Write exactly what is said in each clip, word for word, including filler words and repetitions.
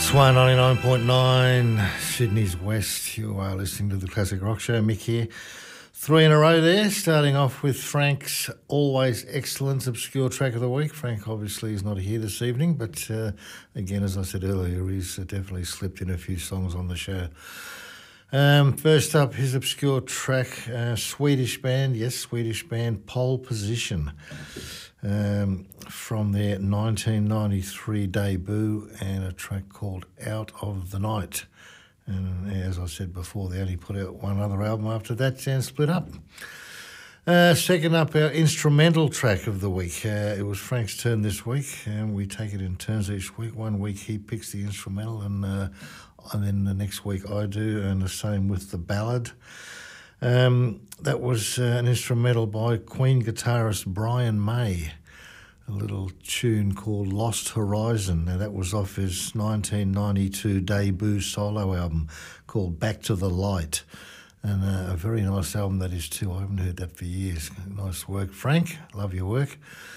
Swan ninety-nine point nine, Sydney's West. You are listening to the Classic Rock Show. Mick here. Three in a row there, starting off with Frank's always excellent obscure track of the week. Frank obviously is not here this evening, but uh, again, as I said earlier, he's uh, definitely slipped in a few songs on the show. Um, first up, his obscure track, uh, Swedish band, yes, Swedish band, Pole Position, um, from their nineteen ninety-three debut, and a track called Out of the Night. And as I said before, they only put out one other album after that and split up. Uh, second up, our instrumental track of the week. Uh, it was Frank's turn this week, and we take it in turns each week. One week he picks the instrumental, and uh, and then the next week I do, and the same with the ballad. Um, that was uh, an instrumental by Queen guitarist Brian May, a little tune called Lost Horizon. Now, that was off his nineteen ninety-two debut solo album called Back to the Light. And uh, a very nice album that is too. I haven't heard that for years. Nice work, Frank. Love your work.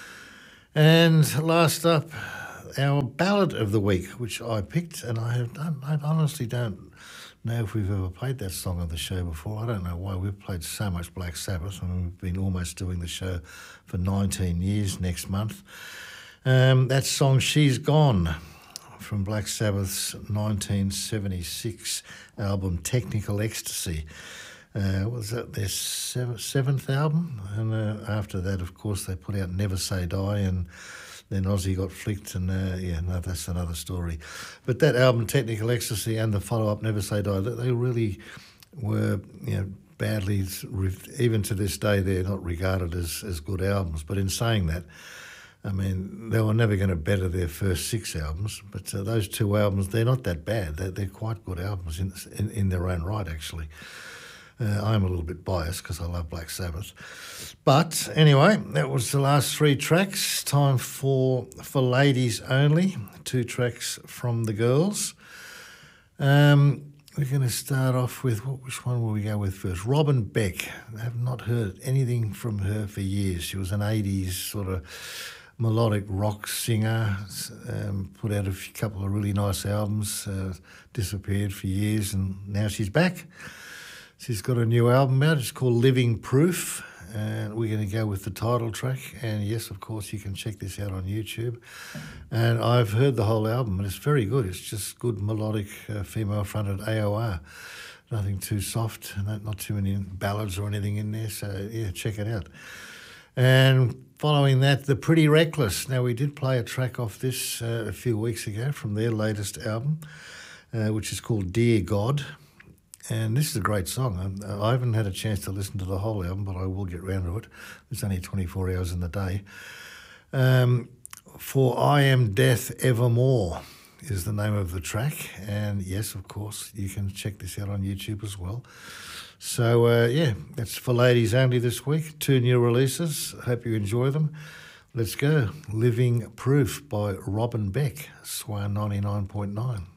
And last up, our ballad of the week, which I picked, and I have done, I honestly don't know if we've ever played that song on the show before. I don't know why. We've played so much Black Sabbath, and we've been almost doing the show for nineteen years next month. Um, that song, She's Gone, from Black Sabbath's nineteen seventy-six album Technical Ecstasy. Uh, was that their seventh, seventh album? And uh, after that, of course, they put out Never Say Die, and then Ozzy got flicked, and uh, yeah, no, that's another story. But that album, Technical Ecstasy, and the follow-up, Never Say Die, they really were, you know, badly, even to this day, they're not regarded as, as good albums. But in saying that, I mean, they were never going to better their first six albums, but uh, those two albums, they're not that bad. They're, they're quite good albums in, in, in their own right, actually. Uh, I'm a little bit biased because I love Black Sabbath. But anyway, that was the last three tracks. Time for for ladies only. Two tracks from the girls. Um, we're going to start off with, what, which one will we go with first? Robin Beck. I have not heard anything from her for years. She was an eighties sort of melodic rock singer, um, put out a few, couple of really nice albums, uh, disappeared for years, and now she's back. She's got a new album out. It's called Living Proof, and we're going to go with the title track. And yes, of course, you can check this out on YouTube. And I've heard the whole album, and it's very good. It's just good melodic uh, female-fronted A O R. Nothing too soft, not, not too many ballads or anything in there. So yeah, check it out. And following that, The Pretty Reckless. Now, we did play a track off this uh, a few weeks ago from their latest album, uh, which is called Dear God. And this is a great song. I, I haven't had a chance to listen to the whole album, but I will get round to it. There's only twenty-four hours in the day. Um, For I Am Death Evermore is the name of the track. And yes, of course, you can check this out on YouTube as well. So, uh, yeah, that's for ladies only this week. Two new releases. Hope you enjoy them. Let's go. Living Proof by Robin Beck, Swan ninety-nine point nine.